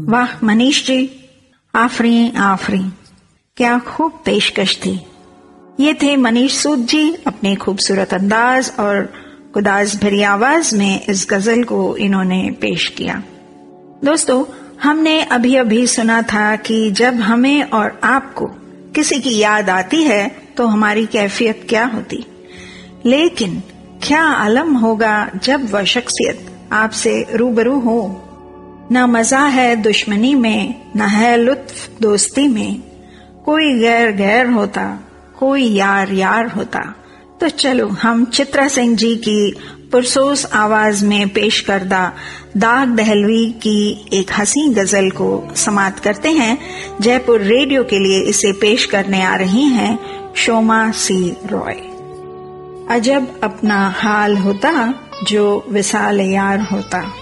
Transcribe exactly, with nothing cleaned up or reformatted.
वाह मनीष जी, आफरी आफरी, क्या खूब पेशकश थी। ये थे मनीष सूद जी, अपने खूबसूरत अंदाज और गुदाज भरी आवाज में इस गजल को इन्होंने पेश किया। दोस्तों, हमने अभी अभी सुना था कि जब हमें और आपको किसी की याद आती है तो हमारी कैफियत क्या होती, लेकिन क्या आलम होगा जब वह शख्सियत आपसे रूबरू हो। न मजा है दुश्मनी में, न है लुत्फ दोस्ती में, कोई गैर गैर होता, कोई यार यार होता। तो चलो हम चित्रा सिंह जी की पुरसोस आवाज में पेश करदा दाग दहलवी की एक हसीन गजल को समाप्त करते हैं। जयपुर रेडियो के लिए इसे पेश करने आ रही हैं शोमा सी रॉय। अजब अपना हाल होता जो विसाल यार होता।